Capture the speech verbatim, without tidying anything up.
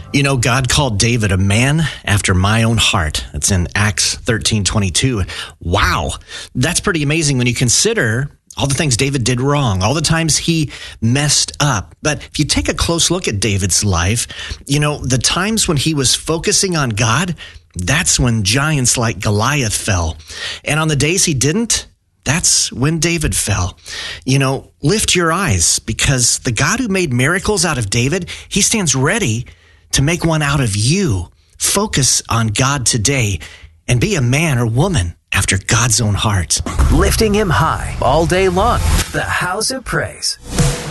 You know, God called David a man after my own heart. That's in Acts thirteen twenty-two. Wow. That's pretty amazing when you consider all the things David did wrong, all the times he messed up. But if you take a close look at David's life, you know, the times when he was focusing on God, that's when giants like Goliath fell. And on the days he didn't, that's when David fell. You know, lift your eyes, because the God who made miracles out of David, he stands ready to make one out of you. Focus on God today and be a man or woman after God's own heart. Lifting him high all day long. The House of Praise.